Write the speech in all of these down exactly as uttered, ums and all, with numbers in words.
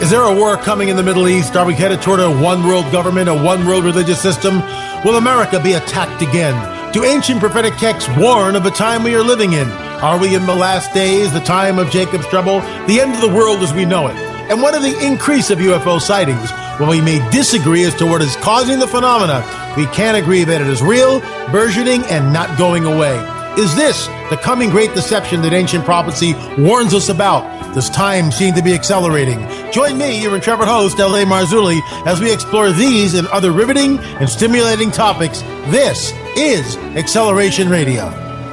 Is there a war coming in the Middle East? Are we headed toward a one-world government, a one-world religious system? Will America be attacked again? Do ancient prophetic texts warn of the time we are living in? Are we in the last days, the time of Jacob's trouble, the end of the world as we know it? And what of the increase of U F O sightings? Well, we may disagree as to what is causing the phenomena. We can agree that it is real, burgeoning, and not going away. Is this the coming great deception that ancient prophecy warns us about? Does time seem to be accelerating? Join me, your intrepid host, L A. Marzulli, as we explore these and other riveting and stimulating topics. This is Acceleration Radio.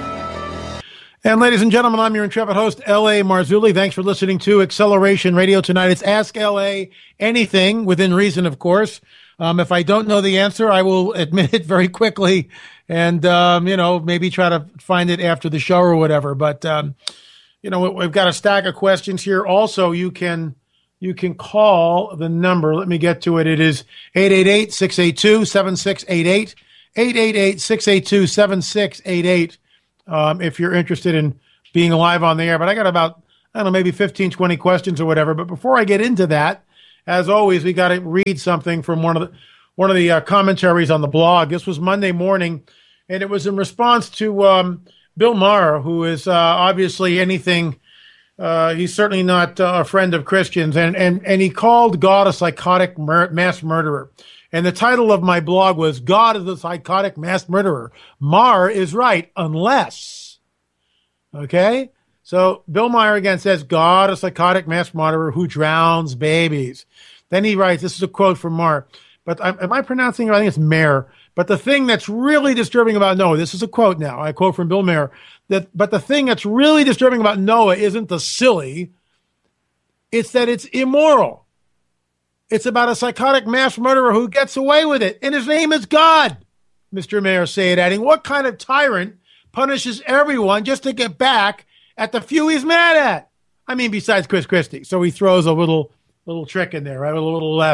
And ladies and gentlemen, I'm your intrepid host, L A. Marzulli. Thanks for listening to Acceleration Radio tonight. It's Ask L A Anything, within reason, of course. Um, if I don't know the answer, I will admit it very quickly and, um, you know, maybe try to find it after the show or whatever. But, um, you know, we've got a stack of questions here. Also, you can you can call the number. Let me get to it. It is eight eight eight, six eight two, seven six eight eight, eight eight eight, six eight two, seven six eight eight. Um, if you're interested in being live on the air. But I got about, I don't know, maybe fifteen, twenty questions or whatever. But before I get into that, as always, we got to read something from one of the one of the uh, commentaries on the blog. This was Monday morning, and it was in response to um, Bill Maher, who is uh, obviously anything. Uh, he's certainly not uh, a friend of Christians, and, and, and he called God a psychotic mur- mass murderer. And the title of my blog was, God is a psychotic mass murderer. Maher is right, unless, okay? So Bill Maher again says, God, a psychotic mass murderer who drowns babies. Then he writes, this is a quote from Maher, but I, am I pronouncing it? I think it's Maher. But the thing that's really disturbing about Noah, this is a quote now, I quote from Bill Maher, that, but the thing that's really disturbing about Noah isn't the silly, it's that it's immoral. It's about a psychotic mass murderer who gets away with it, and his name is God, Mister Maher said, adding, what kind of tyrant punishes everyone just to get back at the few he's mad at? I mean, besides Chris Christie. So he throws a little little trick in there, right? A little laugh.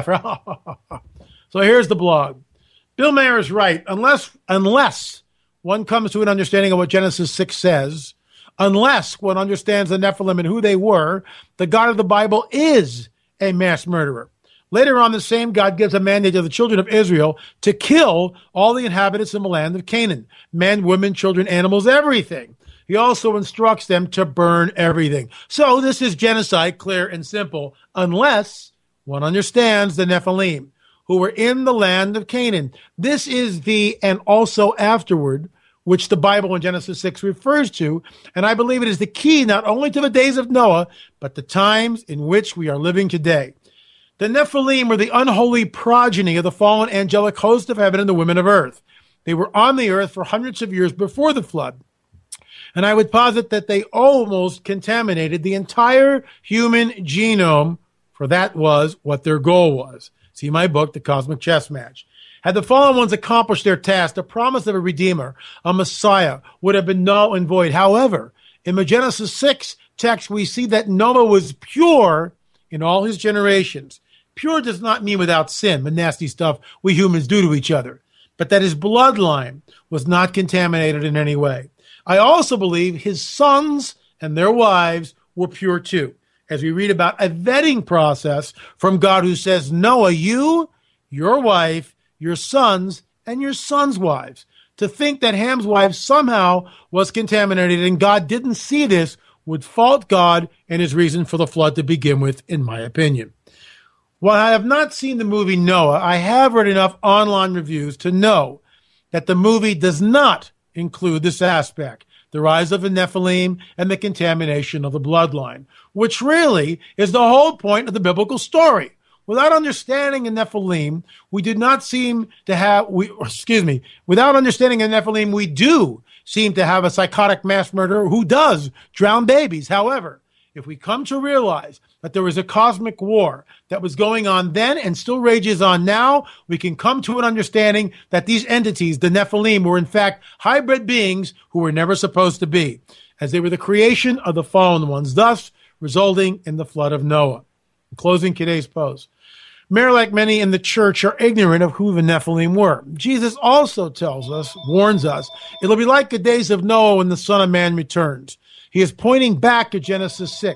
So here's the blog. Bill Maher is right. Unless, unless one comes to an understanding of what Genesis six says, unless one understands the Nephilim and who they were, the God of the Bible is a mass murderer. Later on, the same God gives a mandate to the children of Israel to kill all the inhabitants in the land of Canaan, men, women, children, animals, everything. He also instructs them to burn everything. So this is genocide, clear and simple, unless one understands the Nephilim, who were in the land of Canaan. This is the and also afterward, which the Bible in Genesis six refers to, and I believe it is the key not only to the days of Noah, but the times in which we are living today. The Nephilim were the unholy progeny of the fallen angelic host of heaven and the women of earth. They were on the earth for hundreds of years before the flood. And I would posit that they almost contaminated the entire human genome, for that was what their goal was. See my book, The Cosmic Chess Match. Had the fallen ones accomplished their task, the promise of a Redeemer, a Messiah, would have been null and void. However, in the Genesis six text, we see that Noah was pure in all his generations. Pure does not mean without sin, the nasty stuff we humans do to each other, but that his bloodline was not contaminated in any way. I also believe his sons and their wives were pure too, as we read about a vetting process from God who says, Noah, you, your wife, your sons, and your sons' wives. To think that Ham's wife somehow was contaminated and God didn't see this would fault God and his reason for the flood to begin with, in my opinion. While I have not seen the movie Noah, I have read enough online reviews to know that the movie does not include this aspect, the rise of the Nephilim and the contamination of the bloodline, which really is the whole point of the biblical story. Without understanding the Nephilim, we do not seem to have, we, excuse me, without understanding the Nephilim, we do seem to have a psychotic mass murderer who does drown babies. However, if we come to realize that there was a cosmic war that was going on then and still rages on now, we can come to an understanding that these entities, the Nephilim, were in fact hybrid beings who were never supposed to be, as they were the creation of the fallen ones, thus resulting in the flood of Noah. In closing today's post, Maher, like many in the church, are ignorant of who the Nephilim were. Jesus also tells us, warns us, it'll be like the days of Noah when the Son of Man returns. He is pointing back to Genesis six,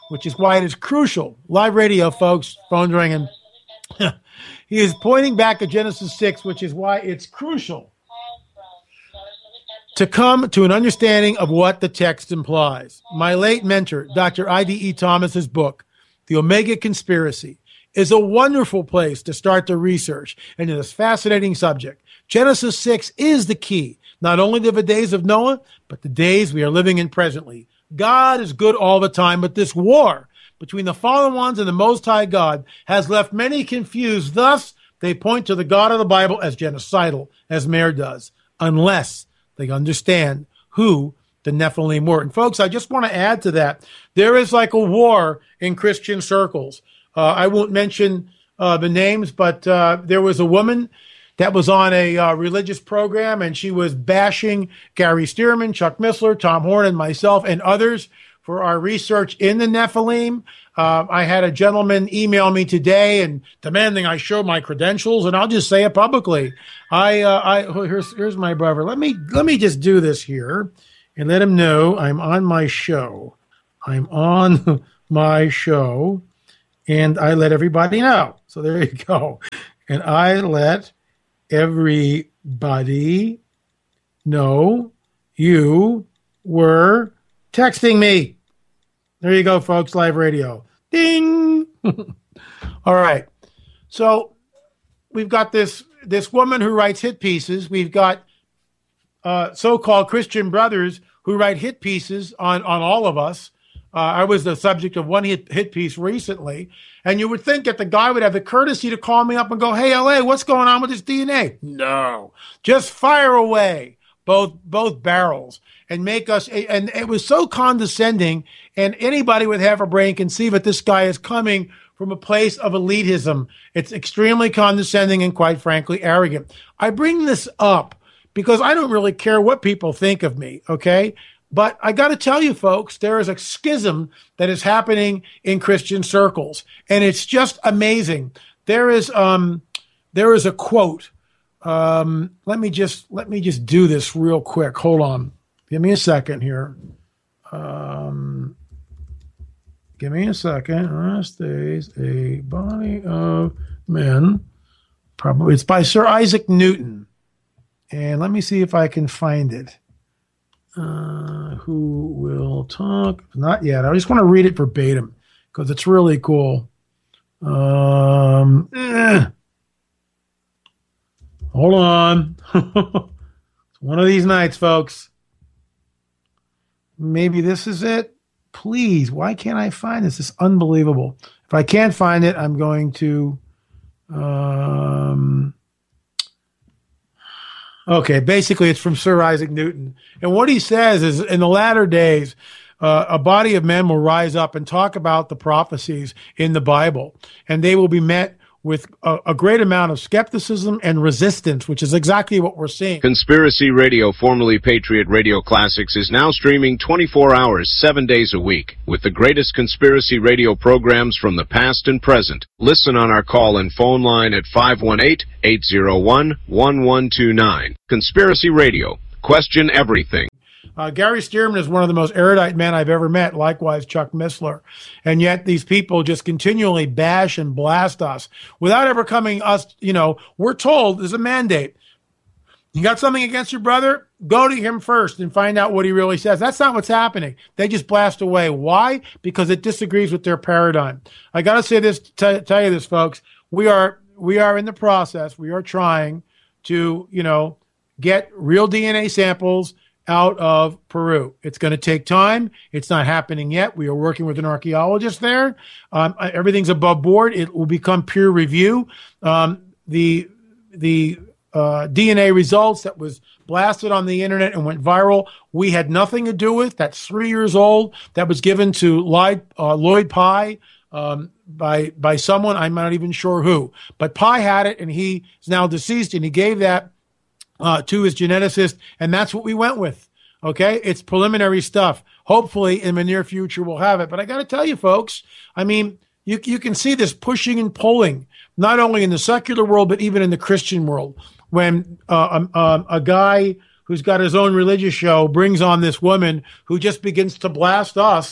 which is why it is crucial. Live radio, folks, phone's ringing. He is pointing back at Genesis six, which is why it's crucial to come to an understanding of what the text implies. My late mentor, Doctor I D E Thomas's book, The Omega Conspiracy, is a wonderful place to start the research into this fascinating subject. Genesis six is the key, not only to the days of Noah, but the days we are living in presently. God is good all the time, but this war between the fallen ones and the Most High God has left many confused. Thus, they point to the God of the Bible as genocidal, as Mayer does, unless they understand who the Nephilim were. And folks, I just want to add to that. There is like a war in Christian circles. Uh, I won't mention uh, the names, but uh, there was a woman that was on a uh, religious program, and she was bashing Gary Stearman, Chuck Missler, Tom Horn, and myself and others for our research in the Nephilim. Uh, I had a gentleman email me today and demanding I show my credentials, and I'll just say it publicly. I, uh, I here's here's my brother. Let me let me just do this here and let him know I'm on my show. I'm on my show, and I let everybody know. So there you go. And I let everybody know you were texting me. There you go, folks. Live radio. Ding. All right. So we've got this this woman who writes hit pieces. We've got uh, so-called Christian brothers who write hit pieces on, on all of us. Uh, I was the subject of one hit, hit piece recently. And you would think that the guy would have the courtesy to call me up and go, hey, L A, what's going on with this D N A? No. Just fire away both both barrels and make us, and it was so condescending, and anybody with half a brain can see that this guy is coming from a place of elitism. It's extremely condescending and, quite frankly, arrogant. I bring this up because I don't really care what people think of me, okay? But I got to tell you, folks, there is a schism that is happening in Christian circles, and it's just amazing. There is um, there is a quote. Um, let me just let me just do this real quick. Hold on, give me a second here. Um, give me a second. Last days, a body of men. Probably it's by Sir Isaac Newton, and let me see if I can find it. Uh, who will talk? Not yet. I just want to read it verbatim because it's really cool. Um, eh. Hold on. It's one of these nights, folks. Maybe this is it. Please, why can't I find this? It's unbelievable. If I can't find it, I'm going to... Um, Okay, basically it's from Sir Isaac Newton. And what he says is, in the latter days, uh, a body of men will rise up and talk about the prophecies in the Bible, and they will be met with a, a great amount of skepticism and resistance, which is exactly what we're seeing. Conspiracy Radio, formerly Patriot Radio Classics, is now streaming twenty-four hours, seven days a week, with the greatest conspiracy radio programs from the past and present. Listen on our call and phone line at five one eight, eight zero one, one one two nine. Conspiracy Radio. Question everything. Uh, Gary Stearman is one of the most erudite men I've ever met, likewise Chuck Missler. And yet these people just continually bash and blast us without ever coming us, you know, we're told there's a mandate. You got something against your brother? Go to him first and find out what he really says. That's not what's happening. They just blast away. Why? Because it disagrees with their paradigm. I got to say this, t- tell you this, folks. We are, we are in the process. We are trying to, you know, get real D N A samples out of Peru. It's going to take time. It's not happening yet. We are working with an archaeologist there. Um, everything's above board. It will become peer review. Um, the the uh, D N A results that was blasted on the internet and went viral, we had nothing to do with. That's three years old. That was given to Lloyd, uh, Lloyd Pye um, by by someone. I'm not even sure who. But Pye had it, and he is now deceased, and he gave that Uh, to his geneticist, and that's what we went with. Okay, it's preliminary stuff. Hopefully, in the near future, we'll have it. But I got to tell you, folks, I mean, you you can see this pushing and pulling, not only in the secular world, but even in the Christian world. When uh, um, um, a guy who's got his own religious show brings on this woman who just begins to blast us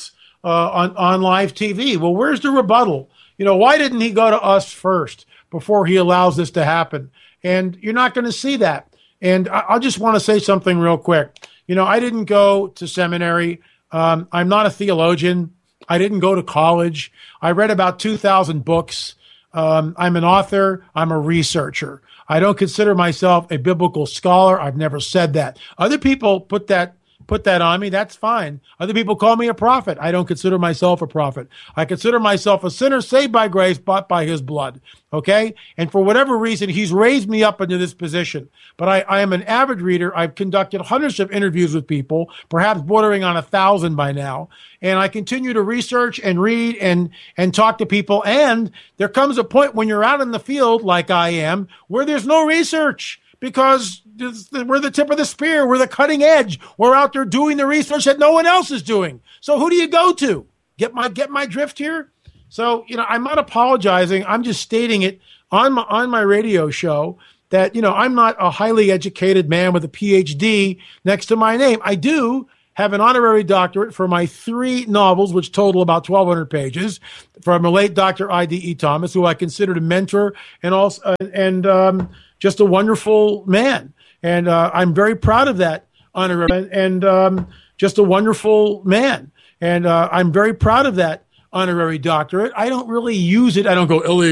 uh, on, on live T V. Well, where's the rebuttal? You know, why didn't he go to us first before he allows this to happen? And you're not going to see that. And I, I just want to say something real quick. You know, I didn't go to seminary. Um, I'm not a theologian. I didn't go to college. I read about two thousand books. Um, I'm an author. I'm a researcher. I don't consider myself a biblical scholar. I've never said that. Other people put that put that on me. That's fine. Other people call me a prophet. I don't consider myself a prophet. I consider myself a sinner saved by grace, bought by his blood. Okay? And for whatever reason, he's raised me up into this position. But I, I am an avid reader. I've conducted hundreds of interviews with people, perhaps bordering on a thousand by now. And I continue to research and read and, and talk to people. And there comes a point when you're out in the field, like I am, where there's no research. Because we're the tip of the spear. We're the cutting edge. We're out there doing the research that no one else is doing. So who do you go to? Get my get my drift here? So, you know, I'm not apologizing. I'm just stating it on my, on my radio show that, you know, I'm not a highly educated man with a P H D next to my name. I do have an honorary doctorate for my three novels, which total about twelve hundred pages, from a late Doctor I D E Thomas, who I considered a mentor and also, uh, and, um, just a wonderful man. And uh, I'm very proud of that honorary, and um, just a wonderful man. And uh, I'm very proud of that honorary doctorate. I don't really use it. I don't go illegal.